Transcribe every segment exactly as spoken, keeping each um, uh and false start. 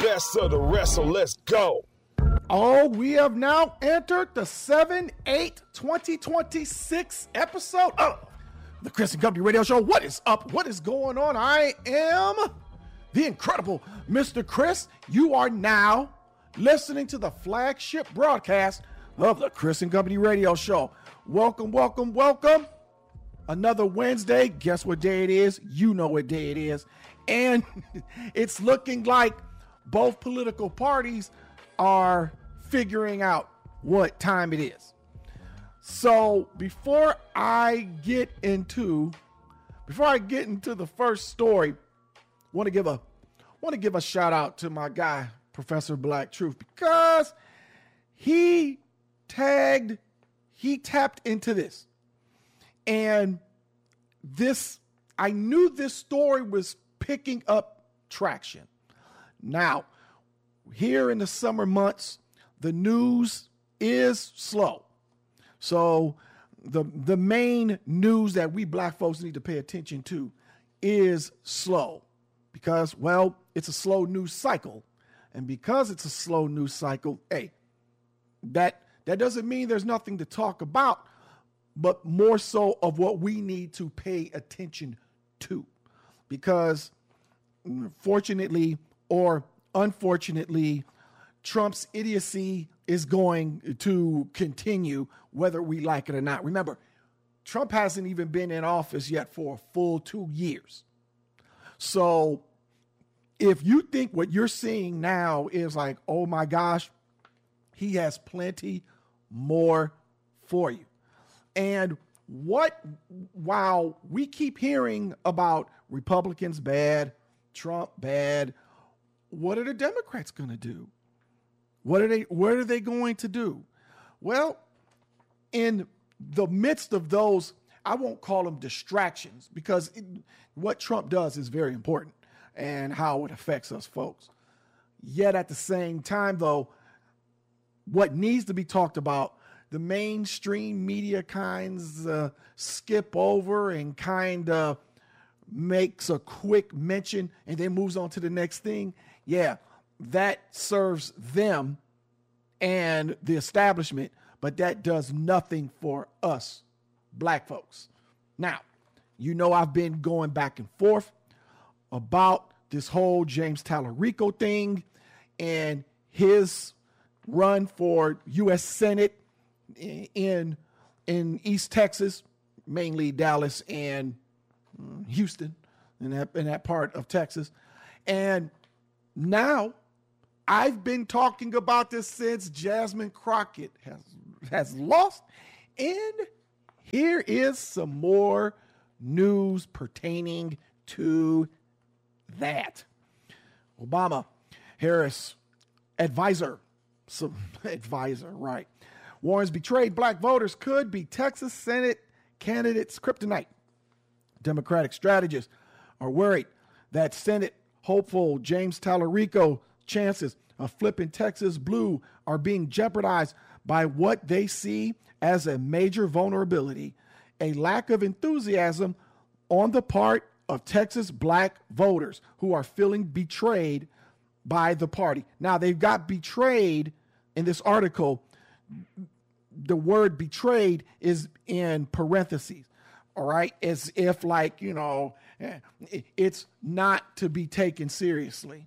best of the rest, so let's go. Oh, we have now entered the seven eight twenty twenty-six episode of the Chris and Company Radio Show. What is up? What is going on? I am the incredible Mister Chris. You are now listening to the flagship broadcast of the Chris and Company Radio Show. Welcome, welcome, welcome. Another Wednesday. Guess what day it is? You know what day it is. And it's looking like both political parties are figuring out what time it is. So before I get into before I get into the first story, want to give a want to give a shout out to my guy Professor Black Truth, because he tagged he tapped into this. And this I knew this story was picking up traction. Now, here in the summer months, the news is slow. So the, the main news that we black folks need to pay attention to is slow because, well, it's a slow news cycle. And because it's a slow news cycle, hey, that, that doesn't mean there's nothing to talk about, but more so of what we need to pay attention to. Because fortunately or unfortunately, Trump's idiocy is going to continue whether we like it or not. Remember, Trump hasn't even been in office yet for a full two years. So if you think what you're seeing now is like, oh my gosh, he has plenty more for you. And what, while we keep hearing about Republicans bad, Trump bad, what are the Democrats going to do? What are they, what are they going to do? Well, in the midst of those, I won't call them distractions, because it, what Trump does is very important and how it affects us folks. Yet at the same time, though, what needs to be talked about, the mainstream media kinds uh, skip over and kind of makes a quick mention and then moves on to the next thing. Yeah, that serves them and the establishment, but that does nothing for us black folks. Now, you know, I've been going back and forth about this whole James Tallarico thing and his run for U S Senate in in East Texas, mainly Dallas and Houston, in that in that part of Texas. And now I've been talking about this since Jasmine Crockett has has lost, and here is some more news pertaining to that. Obama Harris advisor, some advisor, right, warns betrayed black voters could be Texas Senate candidates' kryptonite. Democratic strategists are worried that Senate hopeful James Tallarico chances of flipping Texas blue are being jeopardized by what they see as a major vulnerability, a lack of enthusiasm on the part of Texas black voters who are feeling betrayed by the party. Now, they've got betrayed in this article. The word betrayed is in parentheses, all right? As if like, you know, it's not to be taken seriously.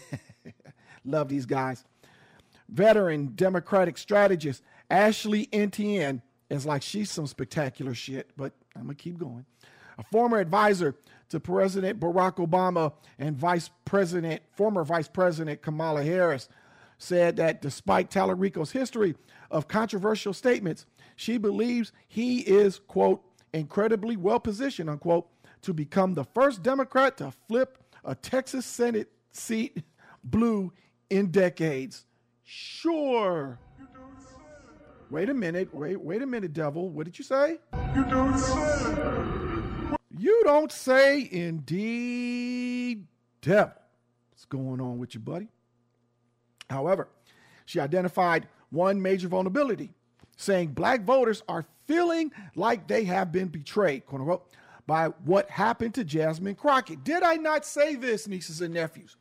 Love these guys. Veteran Democratic strategist Ashley Etienne is like, she's some spectacular shit, but I'm going to keep going. A former advisor to President Barack Obama and Vice President, former Vice President Kamala Harris, said that despite Tallarico's history of controversial statements, she believes he is, quote, incredibly well positioned, unquote, to become the first Democrat to flip a Texas Senate seat blue in decades. Sure. Wait a minute. Wait, wait a minute, devil. What did you say? You don't say. You don't say, indeed, devil. What's going on with you, buddy? However, she identified one major vulnerability, saying black voters are feeling like they have been betrayed, quote unquote, by what happened to Jasmine Crockett. Did I not say this, nieces and nephews?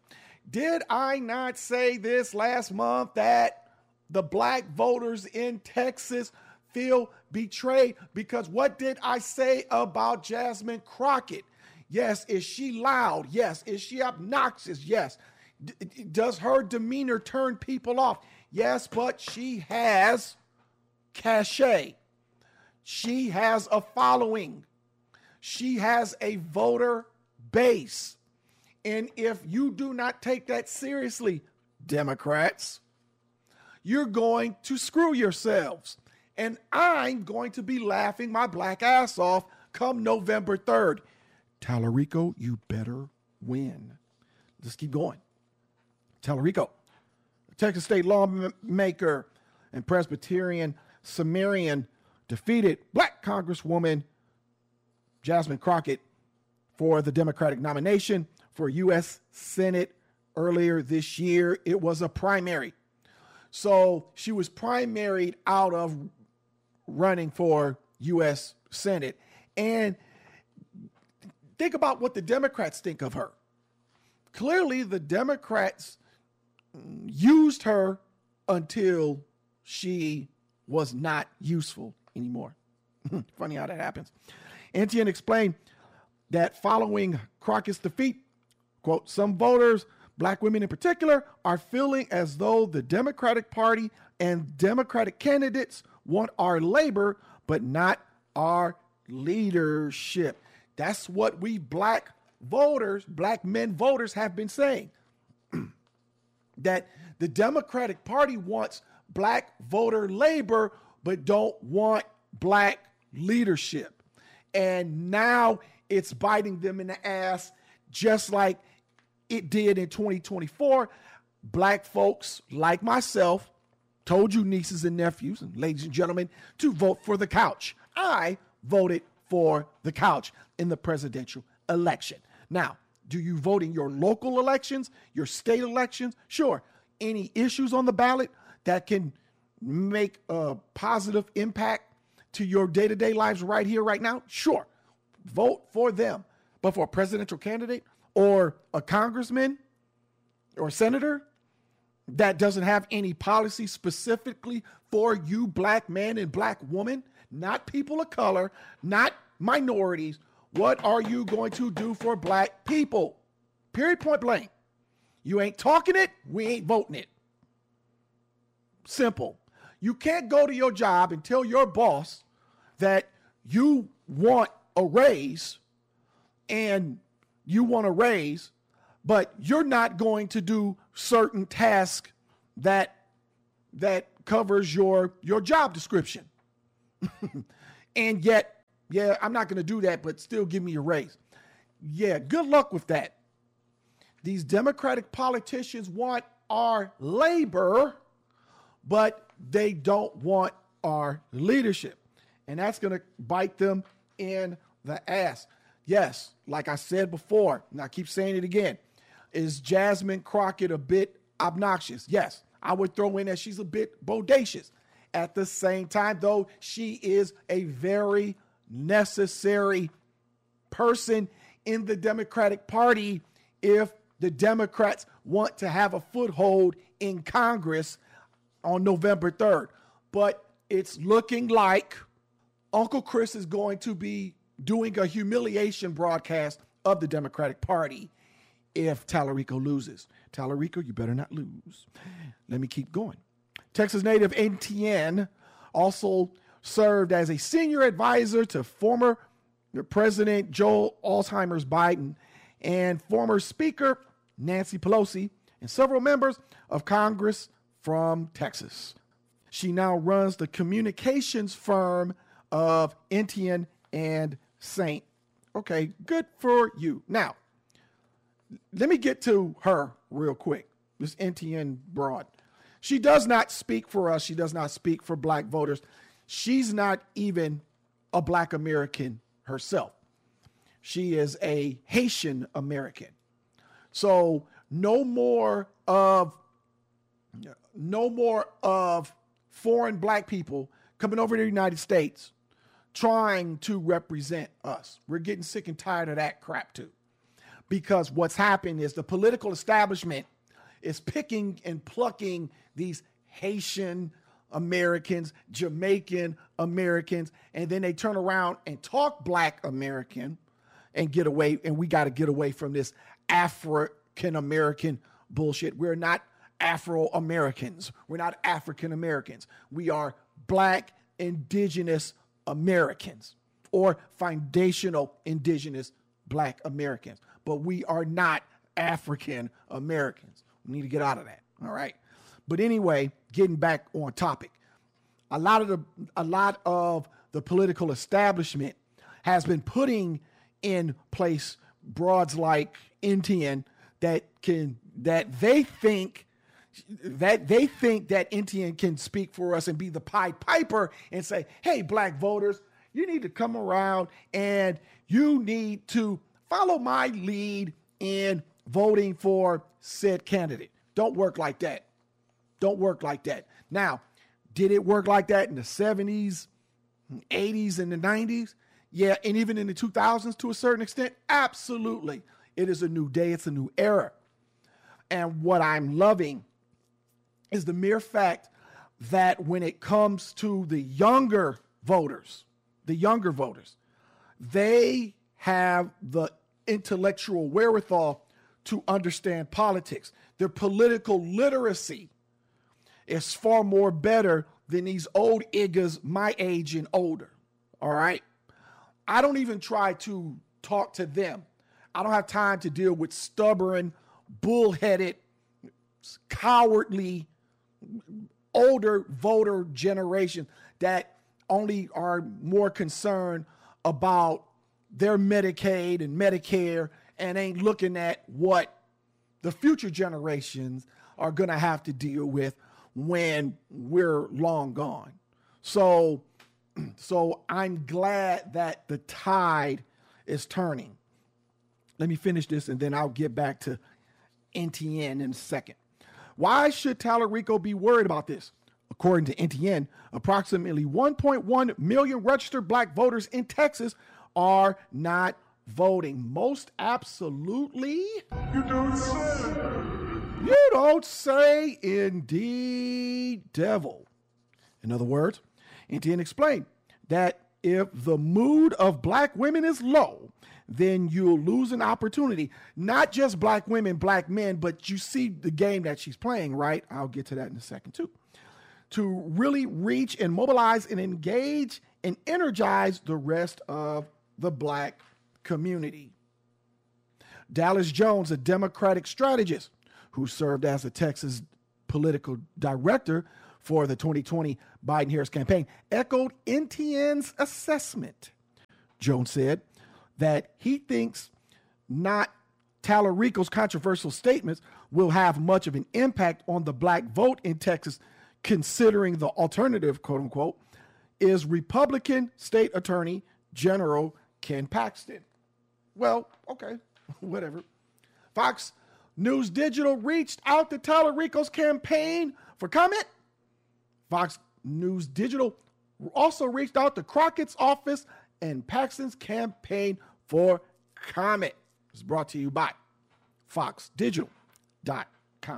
Did I not say this last month that the black voters in Texas feel betrayed? Because what did I say about Jasmine Crockett? Yes. Is she loud? Yes. Is she obnoxious? Yes. D- does her demeanor turn people off? Yes, but she has cachet. She has a following. She has a voter base. And if you do not take that seriously, Democrats, you're going to screw yourselves. And I'm going to be laughing my black ass off come November third. Tallarico, you better win. Let's keep going. Tallarico, Texas state lawmaker and Presbyterian Sumerian, defeated black Congresswoman Jasmine Crockett for the Democratic nomination for U S Senate earlier this year. It was a primary. So she was primaried out of running for U S Senate. And think about what the Democrats think of her. Clearly, the Democrats used her until she was not useful anymore. Funny how that happens. N T N explained that following Crockett's defeat, quote, some voters, black women in particular, are feeling as though the Democratic Party and Democratic candidates want our labor, but not our leadership. That's what we black voters, black men voters have been saying. That the Democratic Party wants black voter labor, but don't want black leadership. And now it's biting them in the ass, just like it did in twenty twenty-four. Black folks like myself told you, nieces and nephews and ladies and gentlemen, to vote for the couch. I voted for the couch in the presidential election. Now, do you vote in your local elections, your state elections? Sure. Any issues on the ballot that can make a positive impact to your day-to-day lives right here, right now? Sure. Vote for them. But for a presidential candidate or a congressman or senator that doesn't have any policy specifically for you, black man and black woman, not people of color, not minorities, what are you going to do for black people? Period, point blank. You ain't talking it, we ain't voting it. Simple. You can't go to your job and tell your boss that you want a raise and you want a raise, but you're not going to do certain tasks that that covers your, your job description. And yet, yeah, I'm not going to do that, but still give me a raise. Yeah, good luck with that. These Democratic politicians want our labor, but they don't want our leadership. And that's going to bite them in the ass. Yes, like I said before, and I keep saying it again, is Jasmine Crockett a bit obnoxious? Yes, I would throw in that she's a bit bodacious. At the same time, though, she is a very necessary person in the Democratic Party if the Democrats want to have a foothold in Congress on November third. But it's looking like Uncle Chris is going to be doing a humiliation broadcast of the Democratic Party if Tallarico loses. Tallarico, you better not lose. Let me keep going. Texas native N T N also served as a senior advisor to former President Joe Alzheimer's Biden and former Speaker Nancy Pelosi and several members of Congress from Texas. She now runs the communications firm of N T N and Saint. Okay, good for you. Now, let me get to her real quick, this N T N broad. She does not speak for us. She does not speak for black voters. She's not even a black American herself. She is a Haitian American. So no more of no more of foreign black people coming over to the United States trying to represent us. We're getting sick and tired of that crap too. Because what's happened is the political establishment is picking and plucking these Haitian Americans, Jamaican Americans, and then they turn around and talk Black American and get away. And we got to get away from this African American bullshit. We're not Afro Americans. We're not African Americans. We are Black indigenous Americans or foundational indigenous Black Americans. But we are not African Americans. We need to get out of that. All right. But anyway, getting back on topic, a lot of the a lot of the political establishment has been putting in place broads like N T N that can that they think that they think that N T N can speak for us and be the Pied Piper and say, hey, Black voters, you need to come around and you need to follow my lead in voting for said candidate. Don't work like that. Don't work like that. Now, did it work like that in the seventies, eighties, and the nineties? Yeah, and even in the two thousands to a certain extent? Absolutely. It is a new day. It's a new era. And what I'm loving is the mere fact that when it comes to the younger voters, the younger voters, they have the intellectual wherewithal to understand politics. Their political literacy is far more better than these old iggas my age and older. All right. I don't even try to talk to them. I don't have time to deal with stubborn, bullheaded, cowardly, older voter generation that only are more concerned about their Medicaid and Medicare and ain't looking at what the future generations are going to have to deal with when we're long gone. So, so I'm glad that the tide is turning. Let me finish this and then I'll get back to N T N in a second. Why should Tallarico be worried about this? According to N T N, approximately one point one million registered Black voters in Texas are not voting. Most absolutely. You don't say. You don't say, indeed, devil. In other words, N T N explained that if the mood of Black women is low, then you'll lose an opportunity. Not just Black women, Black men, but you see the game that she's playing, right? I'll get to that in a second, too. To really reach and mobilize and engage and energize the rest of the Black community. Dallas Jones, a Democratic strategist who served as the Texas political director for the twenty twenty Biden-Harris campaign, echoed N T N's assessment. Jones said that he thinks not Tallarico's controversial statements will have much of an impact on the Black vote in Texas, considering the alternative, quote unquote, is Republican State Attorney General Ken Paxton. Well, okay, whatever. Fox News Digital reached out to Tallarico's campaign for comment. Fox News Digital also reached out to Crockett's office and Paxton's campaign for comment. It's brought to you by fox digital dot com.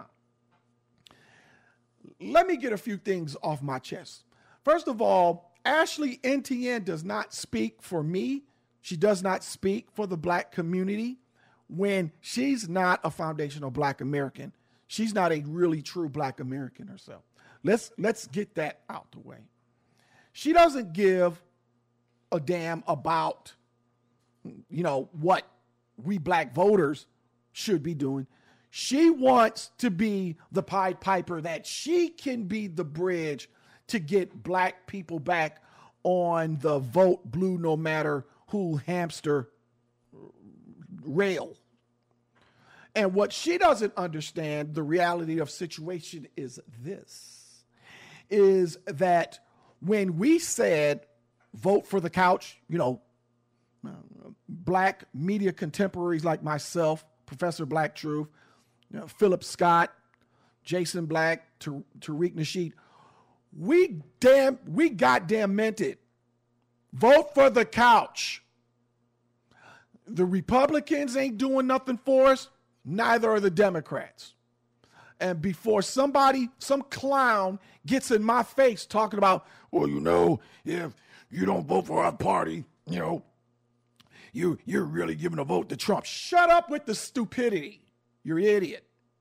Let me get a few things off my chest. First of all, Ashley N T N does not speak for me. She does not speak for the Black community when she's not a foundational Black American. She's not a really true Black American herself. Let's, let's get that out the way. She doesn't give a damn about, you know, what we Black voters should be doing. She wants to be the Pied Piper, that she can be the bridge to get Black people back on the vote blue no matter who hamster rail. And what she doesn't understand, the reality of situation is this, is that when we said vote for the couch, you know, uh, Black media contemporaries like myself, Professor Black Truth, you know, Philip Scott, Jason Black, Tar- Tariq Nasheed, we damn, we goddamn meant it. Vote for the couch. The Republicans ain't doing nothing for us. Neither are the Democrats. And before somebody, some clown gets in my face talking about, well, you know, if you don't vote for our party, you know, you, you're really giving a vote to Trump. Shut up with the stupidity. You're an idiot.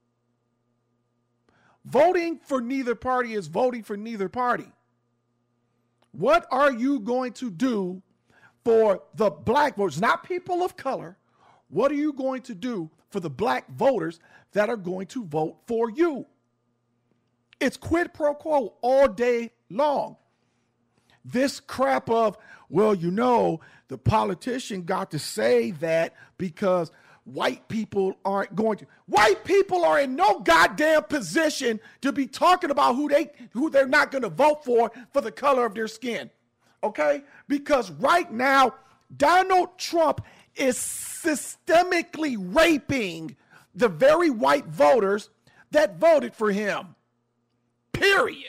Voting for neither party is voting for neither party. What are you going to do for the black voters, not people of color? What are you going to do for the black voters that are going to vote for you? It's quid pro quo all day long. This crap of, well, you know, the politician got to say that because white people aren't going to. White people are in no goddamn position to be talking about who they who they're not going to vote for for the color of their skin. Okay? Because right now, Donald Trump is systemically raping the very white voters that voted for him. Period.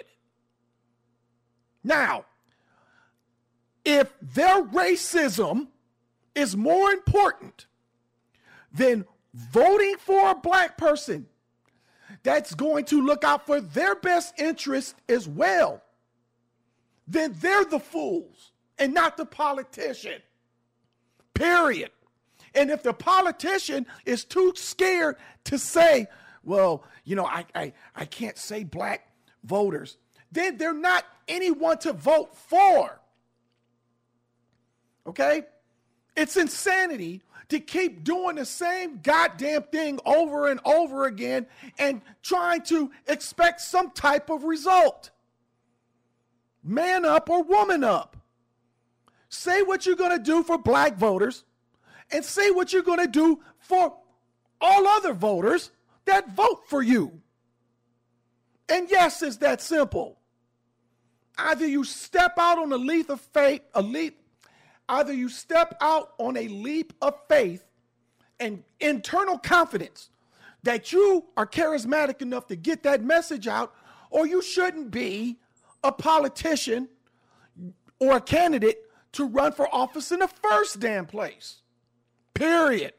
Now, if their racism is more important than voting for a black person that's going to look out for their best interest as well, then they're the fools and not the politician. Period. And if the politician is too scared to say, well, you know, I, I, I can't say black voters, then they're not anyone to vote for. Okay? It's insanity to keep doing the same goddamn thing over and over again and trying to expect some type of result. Man up or woman up. Say what you're going to do for black voters and say what you're going to do for all other voters that vote for you. And yes, it's that simple. Either you step out on a leap of faith, a leap, either you step out on a leap of faith and internal confidence that you are charismatic enough to get that message out, or you shouldn't be a politician or a candidate to run for office in the first damn place. Period.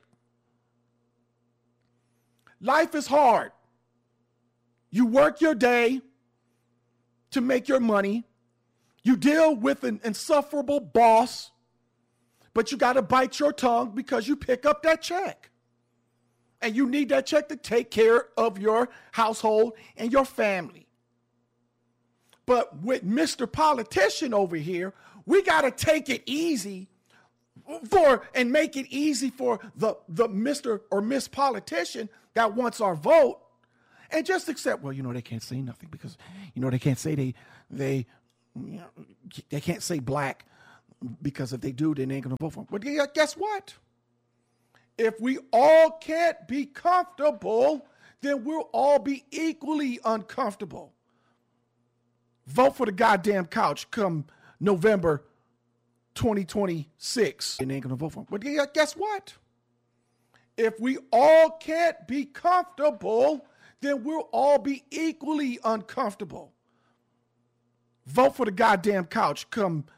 Life is hard. You work your day to make your money. You deal with an insufferable boss, but you got to bite your tongue because you pick up that check. And you need that check to take care of your household and your family. But with Mister Politician over here, we got to take it easy for and make it easy for the, the Mister or Miss Politician that wants our vote, and just accept, well, you know, they can't say nothing because, you know, they can't say they, they, you know, they can't say black because if they do, then they ain't going to vote for them. But guess what? If we all can't be comfortable, then we'll all be equally uncomfortable. Vote for the goddamn couch come November twenty twenty-six. And they ain't going to vote for them. But guess what? If we all can't be comfortable, then we'll all be equally uncomfortable. Vote for the goddamn couch come